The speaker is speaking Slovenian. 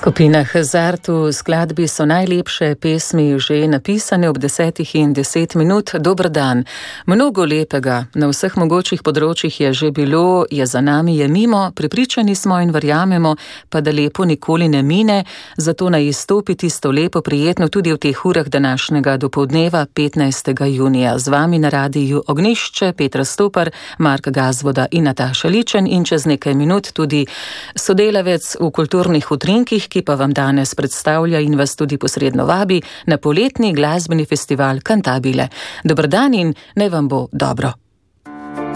Skupina Hazard v skladbi So najlepše pesmi že napisane ob 10:10. Dober dan. Mnogo lepega na vseh mogočih področjih je že bilo, je za nami, je mimo, prepričani smo in verjamemo, pa da lepo nikoli ne mine, zato naj izstopi tisto lepo prijetno tudi v teh urah današnjega dopoldneva 15. junija. Z vami na radiju Ognjišče, Petra Stopar, Mark Gazvoda in Nataša Ličen in čez nekaj minut tudi sodelavec v kulturnih utrinkih, ki pa vam danes predstavlja in vas tudi posredno vabi na poletni glasbeni festival Cantabile. Dober dan in naj vam bo dobro.